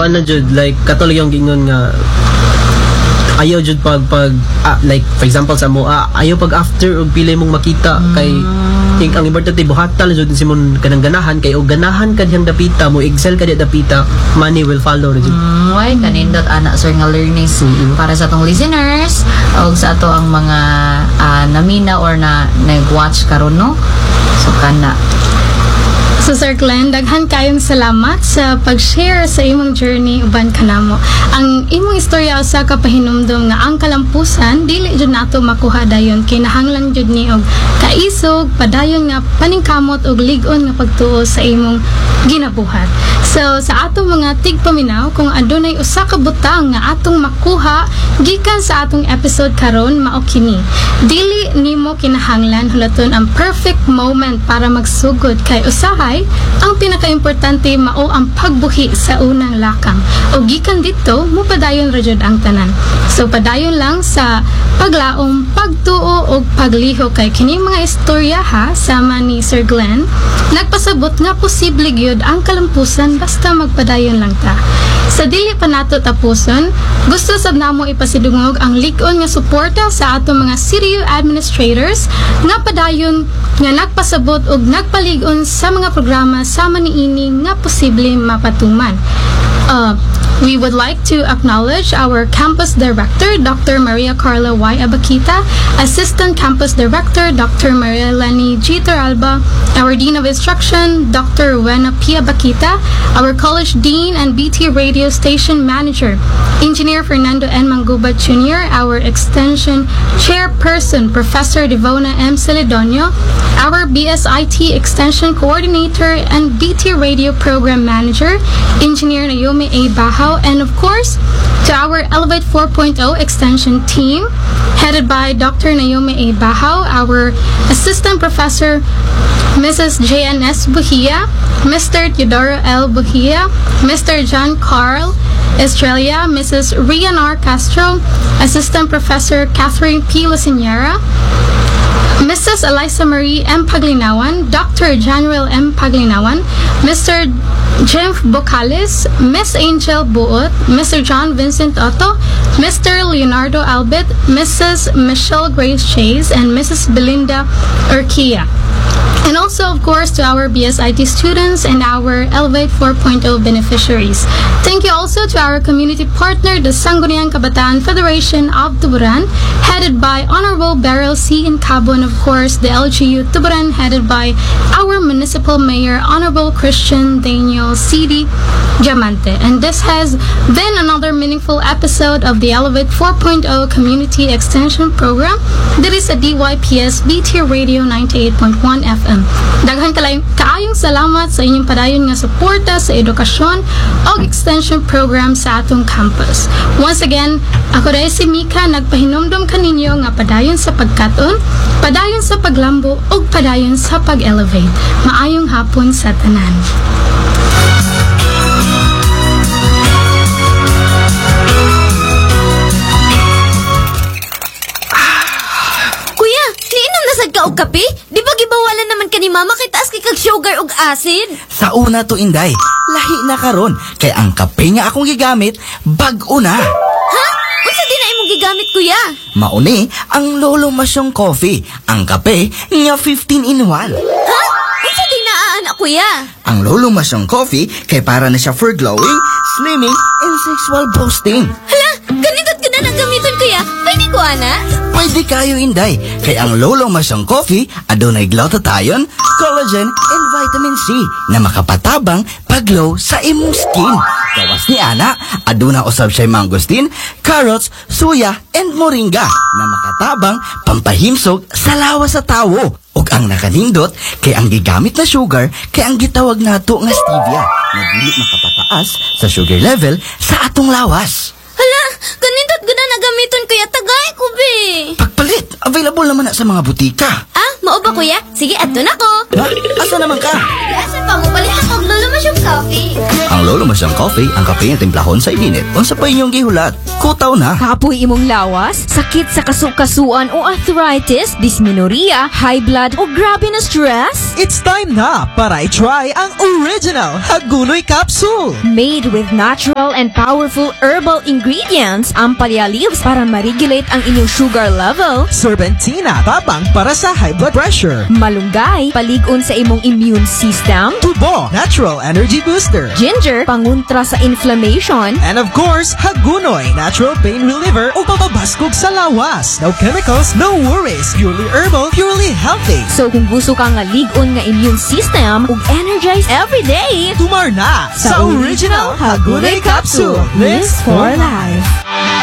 kuan na jud like katuloy yung gingon nga ayaw jud like for example sa mo ayaw pag after og pili mong makita kay think ang importante buhata lang jud simon kanang ganahan kay og ganahan kad yang dapita mo excel kad dapita money will follow jud. Why kanindot ana sir nga learnings para sa atong listeners og sa ato ang mga namina or na nag-watch karon no. So kana So Sir Glenn, daghan kayong salamat sa pag-share sa imong journey uban kanamo. Ang imong istorya usa ka pahinumdom nga ang kalampusan dili jud nato makuha dayon kinahanglan jud ni og kaisog padayon nga paningkamot og lig-on nga pagtuo sa imong ginabuhat. So sa ato mga tigpaminaw kung adunay usa ka butang nga atong makuha gikan sa atong episode karon mao kini. Dili nimo kinahanglan hulaton ang perfect moment para magsugod kay usahay ang pinakaimportante mao ang pagbuhi sa unang lakang. O gikan dito, mupadayon ra jud ang tanan. So padayon lang sa paglaom, pagtuo o pagliho kay kining mga istorya ha sama ni Sir Glenn. Nagpasabot nga posible gyud ang kalampusan basta magpadayon lang ta. Sa dili pa nato tapuson, gusto sad namo ipasidungog ang lig-on nga suporta sa ato mga CDU administrators nga padayon nga nagpasabot og nagpalig-on sa mga programa sama niini nga posible mapatuman. We would like to acknowledge our Campus Director, Dr. Maria Carla Y. Abakita, Assistant Campus Director, Dr. Maria Lani G. Toralba, our Dean of Instruction, Dr. Rowena P. Abakita, our College Dean and BT Radio Station Manager, Engineer Fernando N. Mangubat Jr., our Extension Chairperson, Professor Devona M. Celedonio, our BSIT Extension Coordinator and BT Radio Program Manager, Engineer Naomi A. Baha, and of course, to our Elevate 4.0 Extension team, headed by Dr. Naomi A. Bahaw, our Assistant Professor, Mrs. J.N.S. Buhia, Mr. Teodoro L. Buhia, Mr. John Carl Estrella, Mrs. Rian R. Castro, Assistant Professor Catherine P. Lucinera, Mrs. Eliza Marie M. Paglinawan, Dr. Januel M. Paglinawan, Mr. Jim Bocales, Miss Angel Buot, Mr. John Vincent Otto, Mr. Leonardo Albert, Mrs. Michelle Grace Chase, and Mrs. Belinda Urquia. And also, of course, to our BSIT students and our Elevate 4.0 beneficiaries. Thank you also to our community partner, the Sangguniang Kabataan Federation of Tuburan, headed by Honorable Beryl C. Incabo, and of course, the LGU Tuburan, headed by our Municipal Mayor, Honorable Christian Daniel C.D. Diamante. And this has been another meaningful episode of the Elevate 4.0 Community Extension Program. That is a DYPS BT Radio 98.1 FM. Daghan kaayong salamat sa inyong padayon nga suporta sa edukasyon o extension program sa atong campus. Once again, ako dahil si Mika, nagpahinumdum kaninyo nga padayon sa pagkaton, padayon sa paglambo o padayon sa pag-elevate. Maayong hapon sa tanan. Kuya, niinom na sad ka og kape? Di ba gibawalan naman ka ni mama kay taas kay kag sugar ug acid? Sa una to, Inday, lahi na karon kay ang kape nga akong gigamit bag-o na. Ha? Unsa di na imong gigamit, kuya? Mauni ang Lolo Masyong Coffee, ang kape nga 15 in 1. Ha? Unsa di na anak, kuya? Ang Lolo Masyong Coffee kay para na siya for glowing, slimming, and sexual boosting. Hala, ganito't ka na nagamiton, kuya. Pwede ko, ana? Pwede kayo, Inday, kay ang Lolo Masyong Coffee adunay glutathione, collagen, and vitamin C na makapatabang pag-glow sa imong skin. Gawas ni ana, aduna usab siya mangosteen, carrots, suya, and moringa na makatabang pampahimsog sa lawas sa tawo. Ug ang nakanindot kay ang gigamit na sugar kay ang gitawag nato nga stevia na dili makapataas sa sugar level sa atong lawas. Hala, ganito't ka na nagamiton, kuya. Tagay ko, be. Pagpalit, available naman na sa mga butika. Ah, mao ba, kuya? Sige, adto na ko. Ha? Asa naman ka? Asa pa mo palit ako, Lolo Masyong Coffee. Ang Lolo Masyang Coffee, ang kape nga timplahon sa init. Unsa pa inyong gihulat? Kutaw na. Kapoy imong lawas, sakit sa kasukasuan o arthritis, dysmenorrhea, high blood o grabe na stress? It's time na para i-try ang original Hagunoy Capsule. Made with natural and powerful herbal ingredients, ang palya leaves para ma-regulate ang inyong sugar level. Serpentina, tabang para sa high blood pressure. Malunggay, paligon sa imong immune system. Tubo, natural energy booster. Ginger, panguntra sa inflammation. And of course, Hagunoy, natural pain reliever o papabaskog sa lawas. No chemicals, no worries. Purely herbal, purely healthy. So kung gusto ka nga ligon nga immune system ug energize every day, Tumar na sa original Hagunoy Capsule. Lives for life.